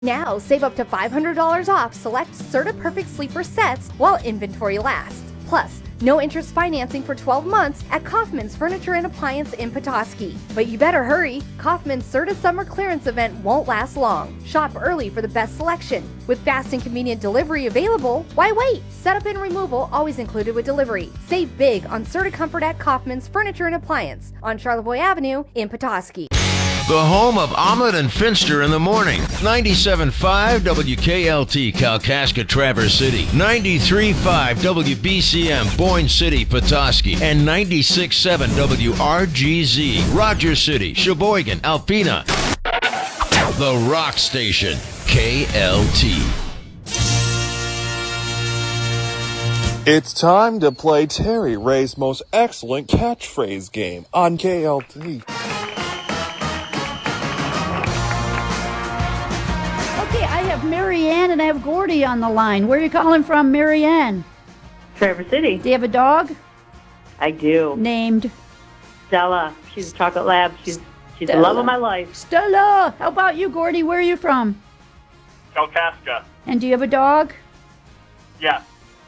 Now, save up to $500 off select Serta Perfect Sleeper sets while inventory lasts. Plus, no interest financing for 12 months at Kaufman's Furniture and Appliance in Petoskey. But you better hurry. Kaufman's Serta Summer Clearance event won't last long. Shop early for the best selection. With fast and convenient delivery available, why wait? Setup and removal always included with delivery. Save big on Serta Comfort at Kaufman's Furniture and Appliance on Charlevoix Avenue in Petoskey. The home of Omelet and Finster in the morning. 97.5 WKLT, Kalkaska, Traverse City. 93.5 WBCM, Boyne City, Petoskey. And 96.7 WRGZ, Rogers City, Sheboygan, Alpena. The Rock Station, KLT. It's time to play Terry Ray's most excellent catchphrase game on KLT. Mary Ann and I have Gordy on the line. Where are you calling from, Mary Ann? Traverse City. Do you have a dog? I do. Named? Stella. She's a chocolate lab. She's the love of my life. Stella! How about you, Gordy? Where are you from? Kalkaska. And do you have a dog? Yeah.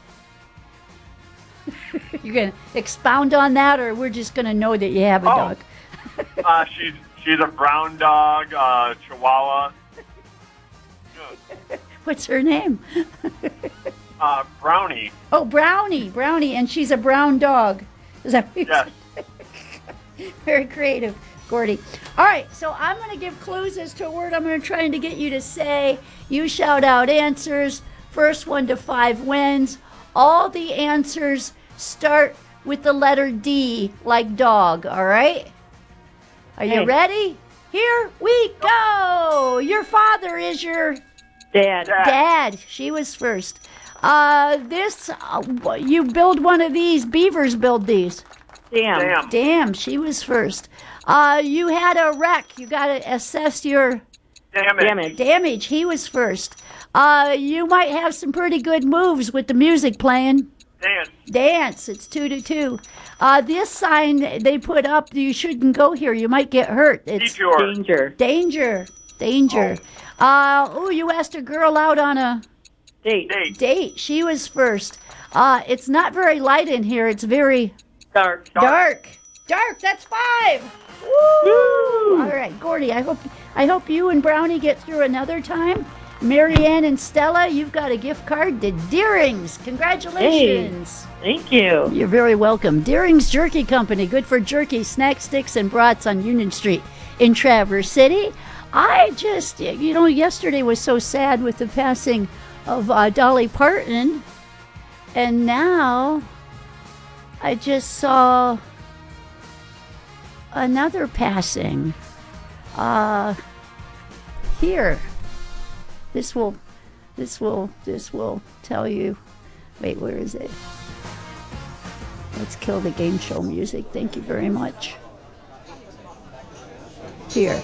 You're going to expound on that, or we're just going to know that you have a dog? She's a brown dog, Chihuahua. What's her name? Brownie. Oh, Brownie, and she's a brown dog. Is that what you Yes. said? Very creative, Gordy. All right, so I'm going to give clues as to a word I'm going to try to get you to say. You shout out answers. First 1 to 5 wins. All the answers start with the letter D, like dog, all right? Are you ready? Here we go. Your father is your... Dad. She was first. You build one of these. Beavers build these. Damn. She was first. You had a wreck. You got to assess your damage. He was first. You might have some pretty good moves with the music playing. Dance. It's 2 to 2. This sign they put up, you shouldn't go here. You might get hurt. It's danger. You asked a girl out on a date. She was first. It's not very light in here. It's very dark. That's 5. Woo! All right, Gordy. I hope you and Brownie get through another time. Mary Ann and Stella, you've got a gift card to Deering's. Congratulations. Hey, thank you. You're very welcome. Deering's Jerky Company, good for jerky, snack sticks, and brats on Union Street in Traverse City. I just, yesterday was so sad with the passing of Dolly Parton. And now I just saw another passing. Here. This will tell you. Wait, where is it? Let's kill the game show music. Thank you very much. Here.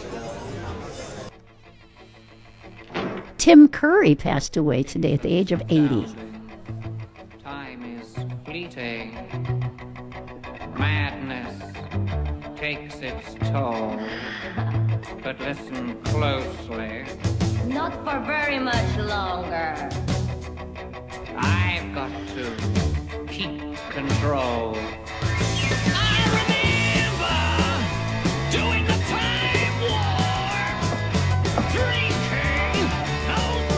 Tim Curry passed away today at the age of 80. Time is fleeting. Madness takes its toll. But listen closely. Not for very much longer. I've got to keep control.